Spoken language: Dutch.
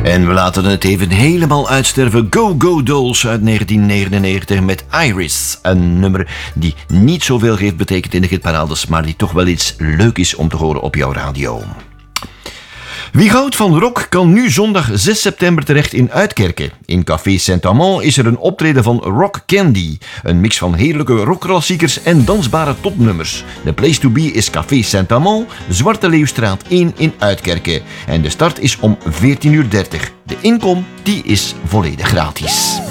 En we laten het even helemaal uitsterven. Go Go Dolls uit 1999 met Iris. Een nummer die niet zoveel heeft betekend in de hitparades, maar die toch wel iets leuk is om te horen op jouw radio. Wie houdt van rock kan nu zondag 6 september terecht in Uitkerken. In Café Saint-Amand is er een optreden van Rock Candy. Een mix van heerlijke rockklassiekers en dansbare topnummers. De place to be is Café Saint-Amand, Zwarte Leeuwstraat 1 in Uitkerken. En de start is om 14:30 uur. De inkom die is volledig gratis.